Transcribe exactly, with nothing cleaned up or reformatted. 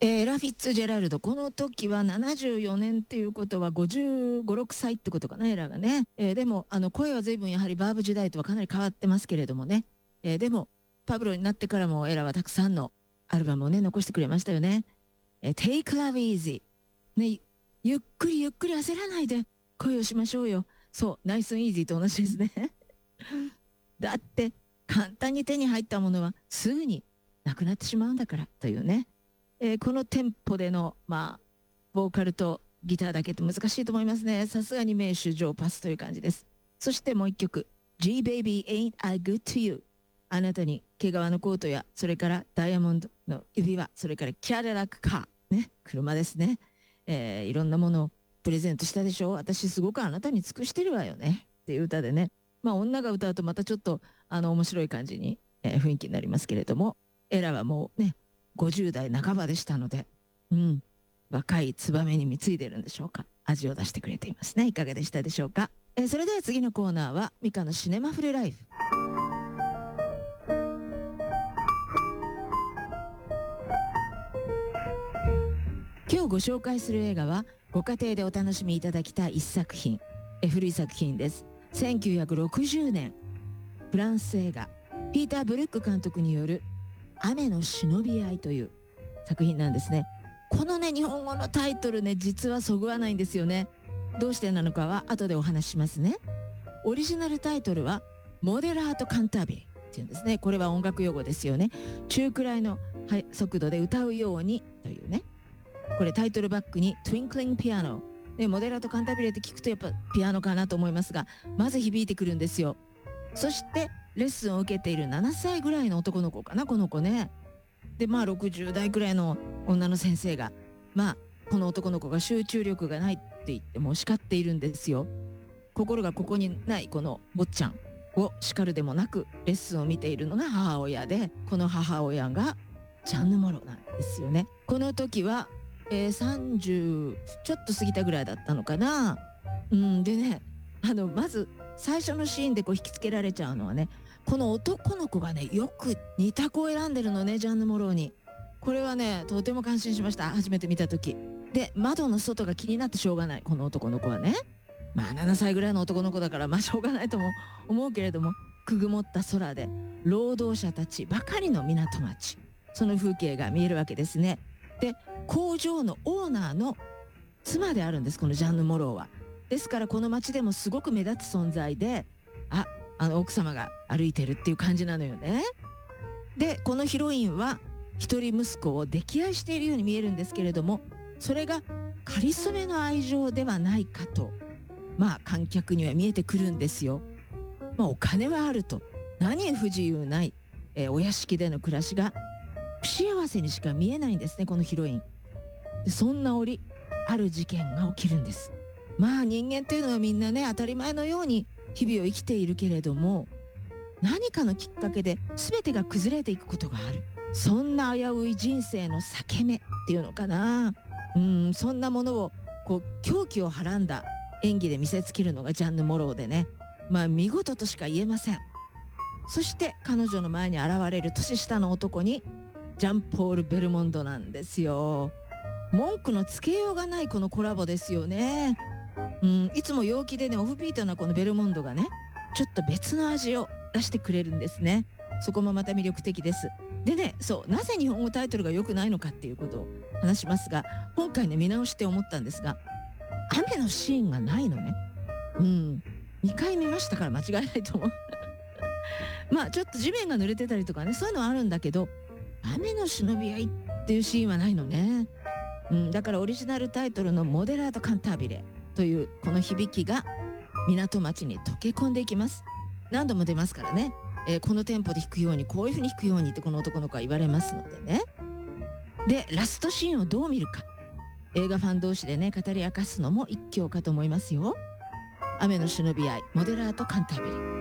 えー、ラ・フィッツジェラルド、この時はななじゅうよねんっていうことはごじゅうご、ろくさいってことかな、エラがね。えー、でも、あの、声は随分やはりバーブ時代とはかなり変わってますけれどもね。えー、でも、パブロになってからもエラはたくさんのアルバムをね、残してくれましたよね。えー、Take Love Easy。ね、ゆっくりゆっくり焦らないで恋をしましょうよ。そう、ナイスイージーと同じですね。だって、簡単に手に入ったものはすぐになくなってしまうんだからというね。えー、このテンポでの、まあ、ボーカルとギターだけって難しいと思いますね。さすがに名手上パスという感じです。そしてもう一曲、G-Baby Ain't I Good to You。あなたに毛皮のコートや、それからダイヤモンドの指輪、それからキャデラックカー、ね、車ですね。えー、いろんなものをプレゼントしたでしょ。私すごくあなたに尽くしてるわよね。っていう歌でね。まあ女が歌うとまたちょっとあの面白い感じに、えー、雰囲気になりますけれども、エラはもうね、ごじゅう代半ばでしたので、うん、若いツバメに貢いでるんでしょうか。味を出してくれていますね。いかがでしたでしょうか。えー、それでは次のコーナーはミカのシネマフルライフ。今日ご紹介する映画はご家庭でお楽しみいただきたい一作品、え古い作品です。せんきゅうひゃくろくじゅうねんフランス映画ピーター・ブルック監督による雨の忍び合いという作品なんですね。このね日本語のタイトルね実はそぐわないんですよね。どうしてなのかは後でお話ししますね。オリジナルタイトルはモデラート・カンタービリっていうんですね。これは音楽用語ですよね。中くらいの速度で歌うようにというね。これタイトルバックに Twinkling Piano でモデラート・カンタービリって聞くとやっぱピアノかなと思いますが、まず響いてくるんですよ。そしてレッスンを受けているななさいぐらいの男の子かな、この子ね。でまあろくじゅう代くらいの女の先生がまあこの男の子が集中力がないって言っても叱っているんですよ。心がここにないこの坊ちゃんを叱るでもなくレッスンを見ているのが母親で、この母親がジャンヌ・モロなんですよね。この時は、えー、さんじゅうちょっと過ぎたぐらいだったのかな。うんでね、あのまず最初のシーンでこう引きつけられちゃうのはね、この男の子がねよく似た子を選んでるのね、ジャンヌ・モローに。これはねとても感心しました、初めて見た時で。窓の外が気になってしょうがないこの男の子はね。まあななさいぐらいの男の子だからまあしょうがないとも思うけれども、くぐもった空で労働者たちばかりの港町、その風景が見えるわけですね。で工場のオーナーの妻であるんです、このジャンヌ・モローは。ですからこの町でもすごく目立つ存在で、あ、あの奥様が歩いてるっていう感じなのよね。でこのヒロインは一人息子を溺愛しているように見えるんですけれども、それがかりそめの愛情ではないかとまあ観客には見えてくるんですよ。まあお金はあると何不自由ない、えー、お屋敷での暮らしが不幸せにしか見えないんですね、このヒロイン。でそんな折ある事件が起きるんです。まあ人間っていうのはみんなね当たり前のように日々を生きているけれども、何かのきっかけで全てが崩れていくことがある。そんな危うい人生の裂け目っていうのかな。うんそんなものをこう狂気をはらんだ演技で見せつけるのがジャンヌ・モローでね、まあ見事としか言えません。そして彼女の前に現れる年下の男にジャンポール・ベルモンドなんですよ。文句のつけようがないこのコラボですよね。うん、いつも陽気でねオフビートなこのベルモンドがねちょっと別の味を出してくれるんですね。そこもまた魅力的です。でね、そうなぜ日本語タイトルが良くないのかっていうことを話しますが、今回ね見直して思ったんですが、雨のシーンがないのね。うんにかい見ましたから間違いないと思うまあちょっと地面が濡れてたりとかねそういうのはあるんだけど、雨の忍び合いっていうシーンはないのね。うん、だからオリジナルタイトルのモデラート・カンタービレというこの響きが港町に溶け込んでいきます。何度も出ますからね、えー、このテンポで弾くようにこういう風に弾くようにってこの男の子は言われますのでね。でラストシーンをどう見るか、映画ファン同士でね語り明かすのも一興かと思いますよ。雨の忍び合いモデラート・カンタービレ。